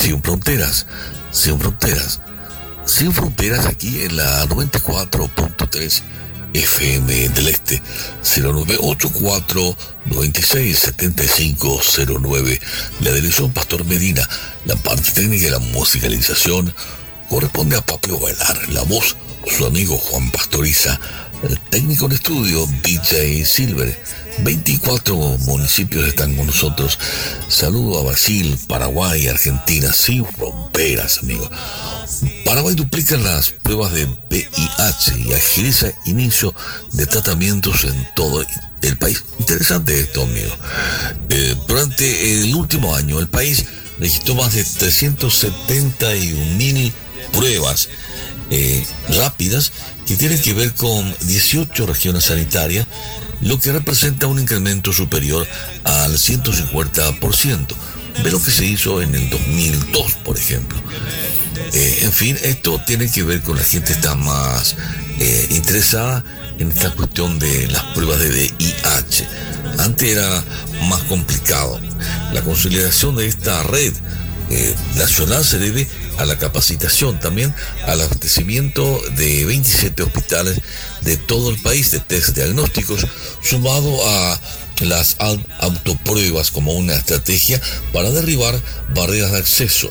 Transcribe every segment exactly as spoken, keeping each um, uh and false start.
Sin Fronteras, Sin Fronteras, Sin Fronteras aquí en la noventa y cuatro punto tres F M del Este, cero nueve ocho cuatro, noventa y seis, setenta y cinco cero nueve. La dirección Pastor Medina, la parte técnica y la musicalización corresponde a Papio Bailar, la voz su amigo Juan Pastoriza, el técnico en estudio D J Silver. veinticuatro municipios están con nosotros. Saludo a Brasil, Paraguay, Argentina, sin fronteras, amigos. Paraguay duplica las pruebas de V I H y agiliza inicio de tratamientos en todo el país. Interesante esto, amigos. Eh, durante el último año, el país registró más de trescientas setenta y un mil pruebas eh, rápidas que tienen que ver con dieciocho regiones sanitarias, lo que representa un incremento superior al ciento cincuenta por ciento de lo que se hizo en el dos mil dos, por ejemplo. Eh, en fin, esto tiene que ver con la gente está más eh, interesada en esta cuestión de las pruebas de V I H. Antes era más complicado. La consolidación de esta red eh, nacional se debe a la capacitación, también al abastecimiento de veintisiete hospitales de todo el país de test diagnósticos, sumado a las autopruebas como una estrategia para derribar barreras de acceso.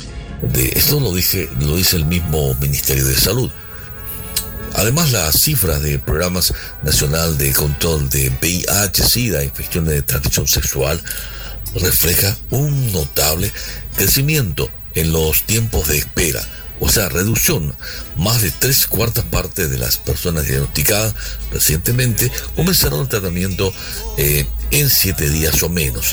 De esto lo dice, lo dice el mismo Ministerio de Salud. Además, las cifras del Programa Nacional de Control de V I H, SIDA, infecciones de transmisión sexual, refleja un notable crecimiento en los tiempos de espera, o sea, reducción. Más de tres cuartas partes de las personas diagnosticadas recientemente comenzaron el tratamiento eh, en siete días o menos.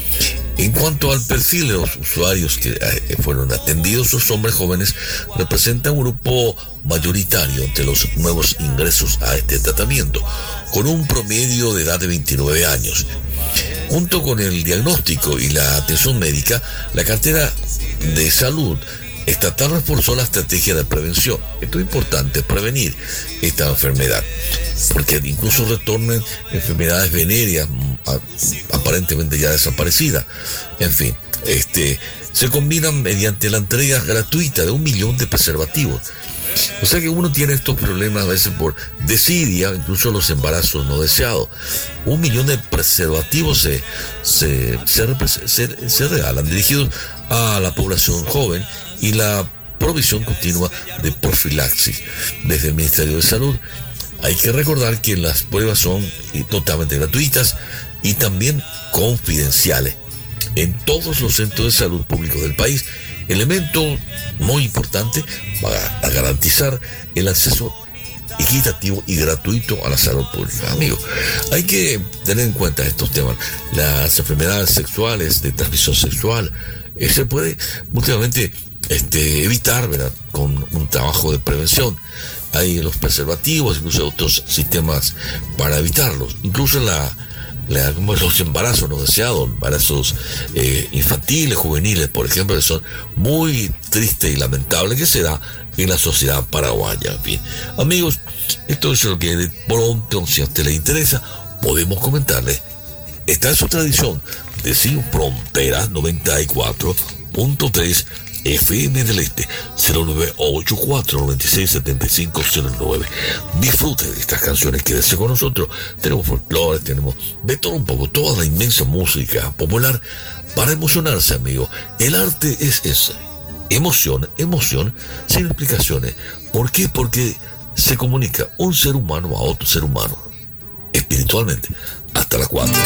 En cuanto al perfil de los usuarios que eh, fueron atendidos, los hombres jóvenes representan un grupo mayoritario entre los nuevos ingresos a este tratamiento, con un promedio de edad de veintinueve años. Junto con el diagnóstico y la atención médica, la cartera de salud estatal reforzó la estrategia de prevención. Esto es importante, prevenir esta enfermedad, porque incluso retornan enfermedades venéreas aparentemente ya desaparecidas. En fin, este, se combinan mediante la entrega gratuita de un millón de preservativos. O sea que uno tiene estos problemas a veces por desidia, incluso los embarazos no deseados. Un millón de preservativos se, se, se, se, se regalan, dirigidos a la población joven, y la provisión continua de profilaxis desde el Ministerio de Salud. Hay que recordar que las pruebas son totalmente gratuitas y también confidenciales en todos los centros de salud públicos del país, elemento muy importante para garantizar el acceso equitativo y gratuito a la salud pública. Amigos, hay que tener en cuenta estos temas. Las enfermedades sexuales de transmisión sexual eh, se puede últimamente este, evitar, ¿verdad?, con un trabajo de prevención. Hay los preservativos, incluso otros sistemas para evitarlos, incluso la La, como los embarazos no deseados, embarazos eh, infantiles, juveniles, por ejemplo, que son muy tristes y lamentables, que se da en la sociedad paraguaya. En fin, amigos, esto es lo que de pronto, si a usted le interesa, podemos comentarle. Está en su tradición de Sin Fronteras noventa y cuatro punto tres F M del Este, cero nueve ocho cuatro, noventa y seis, setenta y cinco cero nueve. Disfrute de estas canciones, quédese con nosotros. Tenemos folclore, tenemos de todo un poco, toda la inmensa música popular para emocionarse, amigo. El arte es esa, emoción, emoción sin explicaciones. ¿Por qué? Porque se comunica un ser humano a otro ser humano espiritualmente. Hasta las cuatro.